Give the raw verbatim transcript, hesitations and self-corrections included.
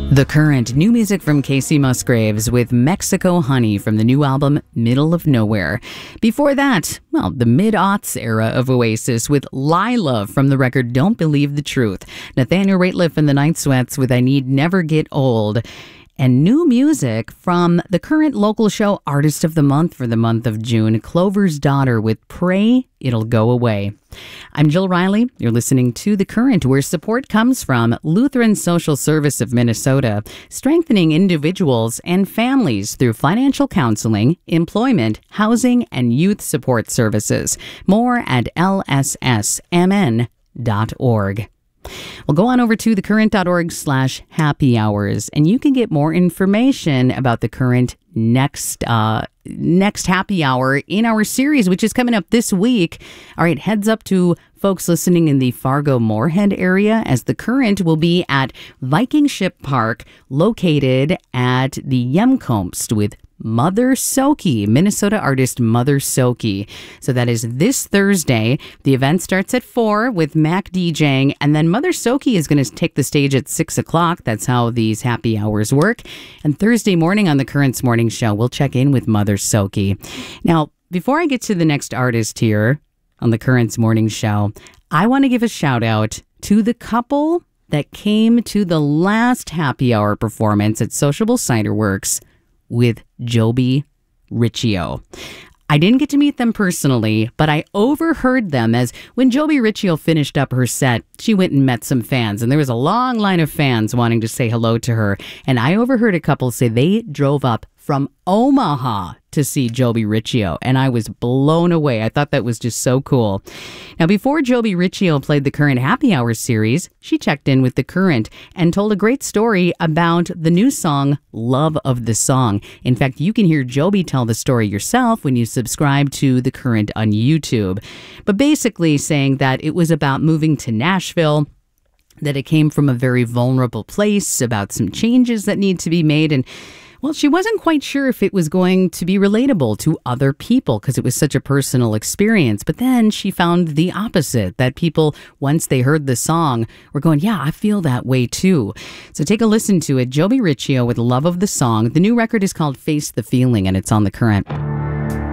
The Current, new music from Casey Musgraves with Mexico Honey from the new album Middle of Nowhere. Before that, well, the mid-aughts era of Oasis with Lila from the record Don't Believe the Truth. Nathaniel Rateliff and the Night Sweats with I Need Never Get Old. And new music from the Current local show Artist of the Month for the month of June, Clover's Daughter with Pray It'll Go Away. I'm Jill Riley. You're listening to The Current, where support comes from Lutheran Social Service of Minnesota, strengthening individuals and families through financial counseling, employment, housing, and youth support services. More at L S S M N dot org. Well, go on over to thecurrent.org slash happy hours, and you can get more information about the Current next uh, next happy hour in our series, which is coming up this week. All right, heads up to folks listening in the Fargo-Moorhead area, as the Current will be at Viking Ship Park, located at the Yemkomst with Mother Soki, Minnesota artist Mother Soki. So that is this Thursday. The event starts at four with Mac DJing, and then Mother Soki is going to take the stage at six o'clock. That's how these happy hours work. And Thursday morning on the Current's Morning Show, we'll check in with Mother Soki. Now, before I get to the next artist here on the Current's Morning Show, I want to give a shout out to the couple that came to the last happy hour performance at Sociable Cider Works with Joby Riccio. I didn't get to meet them personally, but I overheard them as when Joby Riccio finished up her set, she went and met some fans, and there was a long line of fans wanting to say hello to her. And I overheard a couple say they drove up from Omaha to see Joby Riccio, and I was blown away. I thought that was just so cool. Now, before Joby Riccio played the Current Happy Hour series, she checked in with the Current and told a great story about the new song, Love of the Song. In fact, you can hear Joby tell the story yourself when you subscribe to the Current on YouTube. But basically saying that it was about moving to Nashville, that it came from a very vulnerable place, about some changes that need to be made, and well, she wasn't quite sure if it was going to be relatable to other people because it was such a personal experience. But then she found the opposite, that people, once they heard the song, were going, yeah, I feel that way too. So take a listen to it. Joby Riccio with Love of the Song. The new record is called Face the Feeling, and it's on the Current.